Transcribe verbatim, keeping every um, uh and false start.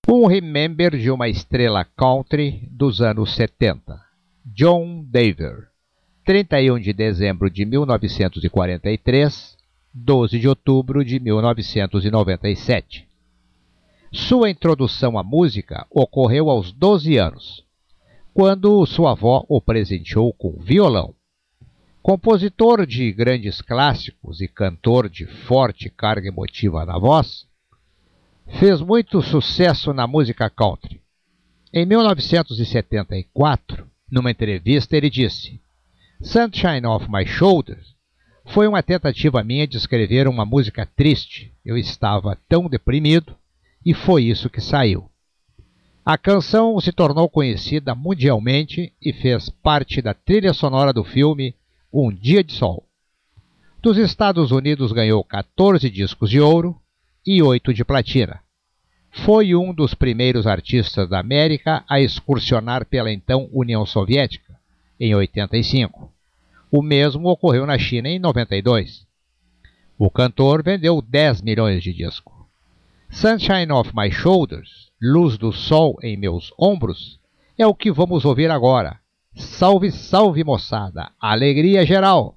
Um remember de uma estrela country dos anos setenta, John Denver, trinta e um de dezembro de mil novecentos e quarenta e três, doze de outubro de mil novecentos e noventa e sete. Sua introdução à música ocorreu aos doze anos, quando sua avó o presenteou com violão. Compositor de grandes clássicos e cantor de forte carga emotiva na voz, fez muito sucesso na música country. Em mil novecentos e setenta e quatro, numa entrevista, ele disse: "Sunshine Off My Shoulders foi uma tentativa minha de escrever uma música triste. Eu estava tão deprimido e foi isso que saiu." A canção se tornou conhecida mundialmente e fez parte da trilha sonora do filme Um Dia de Sol. Dos Estados Unidos ganhou quatorze discos de ouro e oito de platina. Foi um dos primeiros artistas da América a excursionar pela então União Soviética, em oitenta e cinco. O mesmo ocorreu na China em noventa e dois. O cantor vendeu dez milhões de discos. Sunshine Off My Shoulders, Luz do Sol em Meus Ombros, é o que vamos ouvir agora. Salve, salve, moçada! Alegria geral!